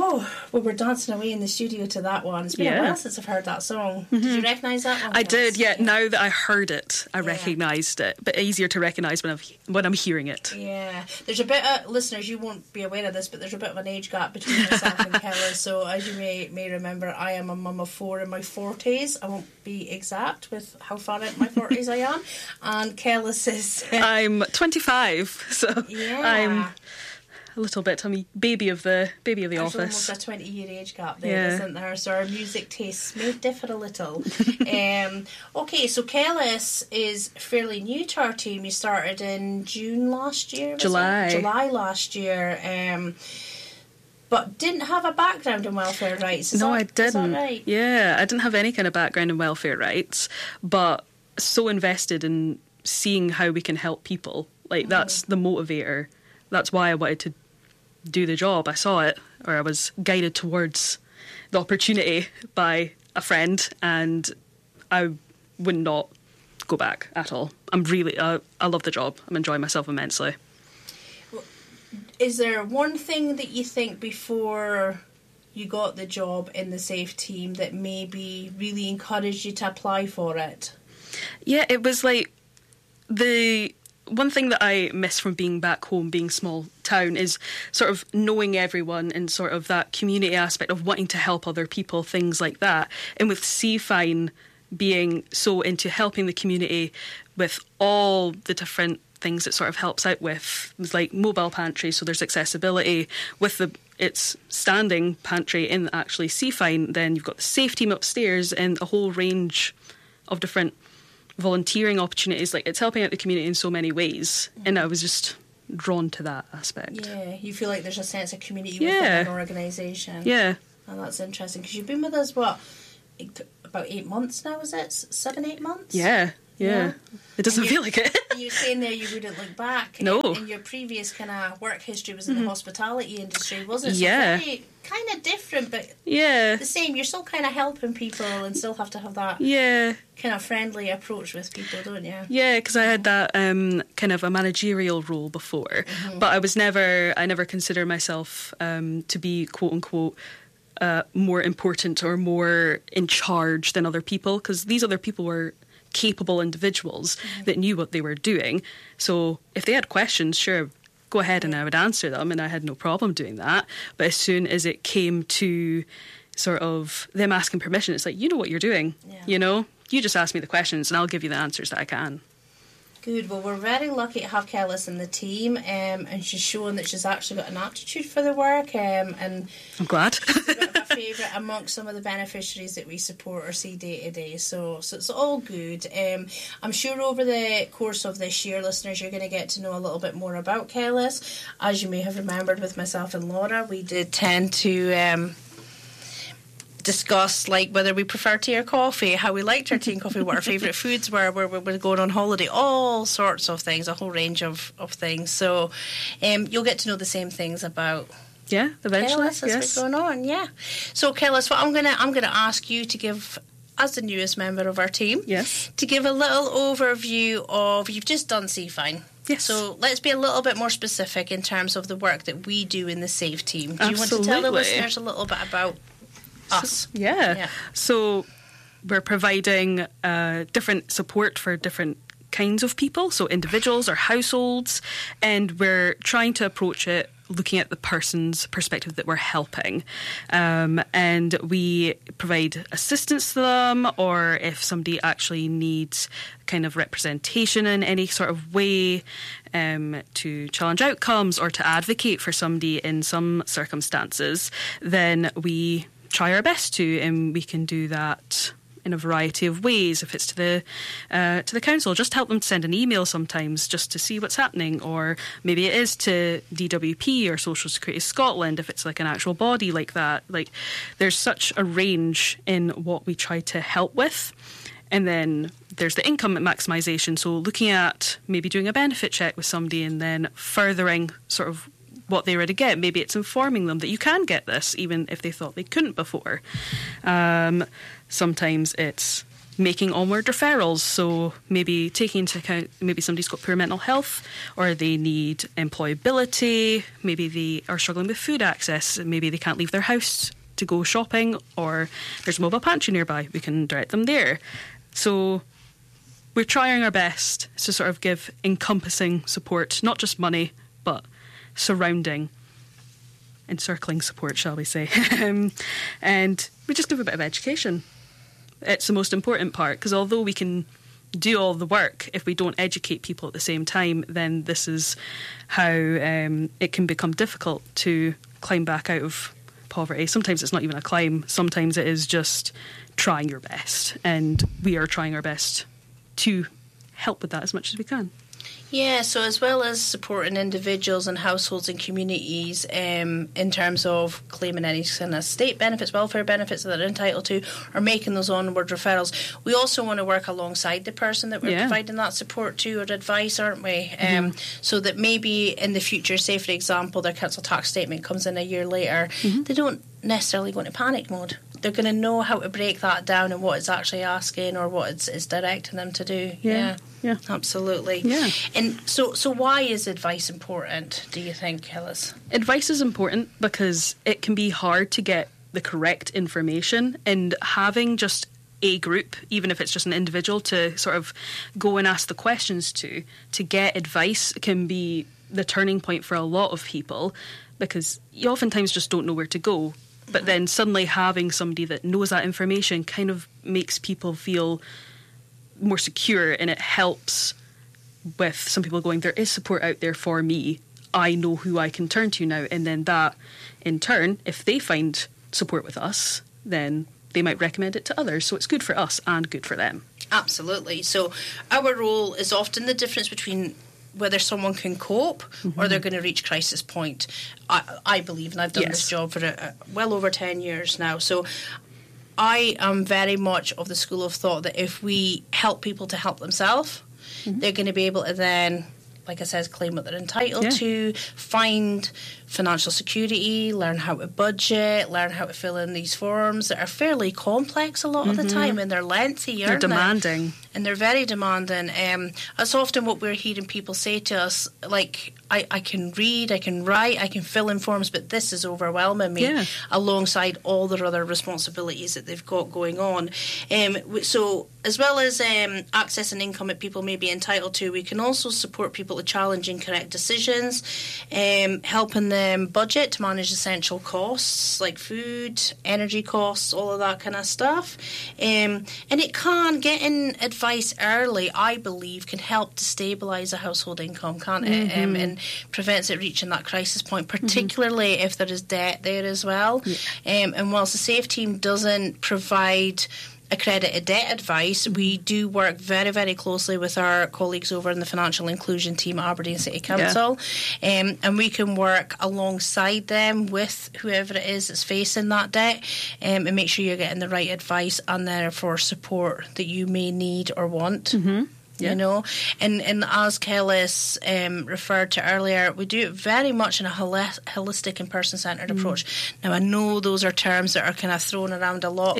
Oh, we were dancing away in the studio to that one. It's been a while since I've heard that song. Did you recognise that one? I did, yeah. Now that I heard it, I recognised it. But easier to recognise when I'm hearing it. Yeah. There's a bit of, listeners, you won't be aware of this, but there's a bit of an age gap between myself and Kellis. So as you may remember, I am a mum of 4 in my 40s. I won't be exact with how far into my 40s I am. And Kellis is... I'm 25, so I'm... a little bit. I'm a baby of the There's office. Almost a 20-year age gap there, isn't there? So our music tastes may differ a little. Okay, so Kellis is fairly new to our team. You started in June last year. July last year. But didn't have a background in welfare rights. I didn't. Is that right? Yeah, I didn't have any kind of background in welfare rights, but so invested in seeing how we can help people. Like that's the motivator. That's why I wanted to do the job. I saw it, or I was guided towards the opportunity by a friend, and I would not go back at all. I love the job. I'm enjoying myself immensely. Is there one thing that you think before you got the job in the SAFE team that maybe really encouraged you to apply for it? Yeah, it was like the... One thing that I miss from being back home, being small town, is sort of knowing everyone and sort of that community aspect of wanting to help other people, things like that. And with CFINE being so into helping the community with all the different things it sort of helps out with, like mobile pantries, so there's accessibility. With its standing pantry in actually CFINE, then you've got the SAFE team upstairs and a whole range of different volunteering opportunities. Like, it's helping out the community in so many ways, and I was just drawn to that aspect. Yeah, you feel like there's a sense of community within an organisation. Yeah. And that's interesting, because you've been with us, what, about 8 months now, is it? 7, 8 months? Yeah. It doesn't feel like it. And you're saying there you wouldn't look back. No. And your previous kind of work history was in the hospitality industry, wasn't it? Yeah. So very kind of different, but the same. You're still kind of helping people and still have to have that kind of friendly approach with people, don't you? Yeah, because I had that kind of a managerial role before, but I never consider myself to be, quote unquote, more important or more in charge than other people, because these other people were capable individuals that knew what they were doing. So if they had questions, sure, go ahead, and I would answer them, and I had no problem doing that. But as soon as it came to sort of them asking permission, it's like, you know what you're doing. You know, you just ask me the questions and I'll give you the answers that I can. Good. Well, we're very lucky to have Kellis in the team, and she's shown that she's actually got an aptitude for the work, and I'm glad. She's a bit of a favourite amongst some of the beneficiaries that we support or see day to day. So it's all good. I'm sure over the course of this year, listeners, you're going to get to know a little bit more about Kellis. As you may have remembered with myself and Laura, we did tend to discuss like whether we prefer tea or coffee, how we liked our tea and coffee, what our favourite foods were, where we were going on holiday, all sorts of things, a whole range of things. So you'll get to know the same things about eventually Kellis as what's going on. So Kellis, what I'm gonna ask you to give, as the newest member of our team, to give a little overview of, you've just done CFINE. Yes. So let's be a little bit more specific in terms of the work that we do in the SAFE team. Do you want to tell the listeners a little bit about us? So we're providing different support for different kinds of people, so individuals or households, and we're trying to approach it looking at the person's perspective that we're helping, and we provide assistance to them, or if somebody actually needs kind of representation in any sort of way to challenge outcomes or to advocate for somebody in some circumstances, then we try our best to, and we can do that in a variety of ways. If it's to the council, just help them send an email sometimes just to see what's happening, or maybe it is to DWP or Social Security Scotland if it's like an actual body like that. Like, there's such a range in what we try to help with. And then there's the income maximisation, so looking at maybe doing a benefit check with somebody and then furthering sort of what they already get. Maybe it's informing them that you can get this even if they thought they couldn't before. Sometimes it's making onward referrals, so maybe taking into account maybe somebody's got poor mental health, or they need employability, maybe they are struggling with food access, maybe they can't leave their house to go shopping, or there's a mobile pantry nearby, we can direct them there. So we're trying our best to sort of give encompassing support, not just money, but surrounding, encircling support, shall we say. And we just give a bit of education. It's the most important part, because although we can do all the work, if we don't educate people at the same time, then this is how it can become difficult to climb back out of poverty. Sometimes it's not even a climb. Sometimes it is just trying your best. And we are trying our best to help with that as much as we can. Yeah, so as well as supporting individuals and households and communities in terms of claiming any kind of state benefits, welfare benefits that they're entitled to, or making those onward referrals, we also want to work alongside the person that we're providing that support to or advice, aren't we? So that maybe in the future, say for example, their council tax statement comes in a year later, they don't necessarily go into panic mode. They're going to know how to break that down and what it's actually asking or what it's directing them to do. Yeah, absolutely. Yeah. And so why is advice important, do you think, Hillis? Advice is important because it can be hard to get the correct information, and having just a group, even if it's just an individual, to sort of go and ask the questions to get advice can be the turning point for a lot of people, because you oftentimes just don't know where to go. But then suddenly having somebody that knows that information kind of makes people feel more secure, and it helps with some people going, there is support out there for me. I know who I can turn to now. And then that, in turn, if they find support with us, then they might recommend it to others. So it's good for us and good for them. Absolutely. So our role is often the difference between whether someone can cope or they're going to reach crisis point. I believe, and I've done this job for well over 10 years now. So I am very much of the school of thought that if we help people to help themselves, they're going to be able to then, like I said, claim what they're entitled to, find financial security, learn how to budget, learn how to fill in these forms that are fairly complex a lot of the time, and they're lengthy, they're demanding. And they're very demanding. That's often what we're hearing people say to us, like, I can read, I can write, I can fill in forms, but this is overwhelming me alongside all their other responsibilities that they've got going on. So as well as accessing income that people may be entitled to, we can also support people to challenge and correct decisions, helping them budget to manage essential costs like food, energy costs, all of that kind of stuff. And it can, getting advice early, I believe, can help to stabilise a household income, can't it? And prevents it reaching that crisis point, particularly if there is debt there as well. And whilst the SAFE team doesn't provide accredited debt advice, we do work very, very closely with our colleagues over in the financial inclusion team at Aberdeen City Council, and we can work alongside them with whoever it is that's facing that debt, and make sure you're getting the right advice and therefore support that you may need or want. You know, and as Kellis referred to earlier, we do it very much in a holistic and person-centred approach. Now, I know those are terms that are kind of thrown around a lot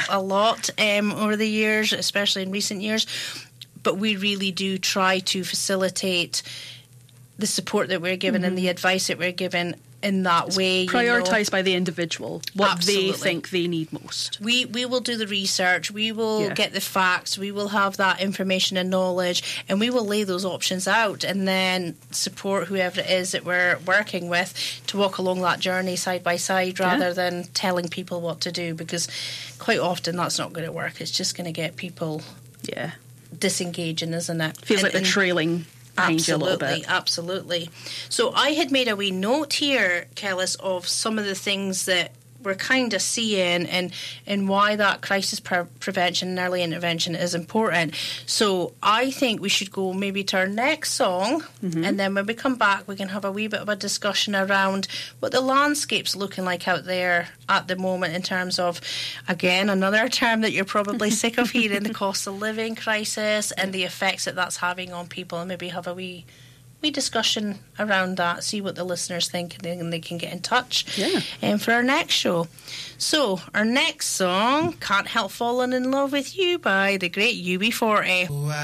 over the years, especially in recent years, but we really do try to facilitate the support that we're given and the advice that we're given in that way. Prioritised by the individual, what they think they need most. We will do the research, we will get the facts, we will have that information and knowledge, and we will lay those options out and then support whoever it is that we're working with to walk along that journey side by side rather than telling people what to do, because quite often that's not going to work. It's just going to get people disengaging, isn't it? Feels like they're trailing behind you a little bit. Absolutely. So I had made a wee note here, Kellis, of some of the things that we're kind of seeing and why that crisis prevention and early intervention is important. So I think we should go maybe to our next song, and then when we come back we can have a wee bit of a discussion around what the landscape's looking like out there at the moment in terms of, again, another term that you're probably sick of hearing, the cost of living crisis and the effects that that's having on people, and maybe have a wee wee discussion around that, see what the listeners think, and they can get in touch Yeah. for our next show. So, our next song, Can't Help Falling in Love with You by the great UB40.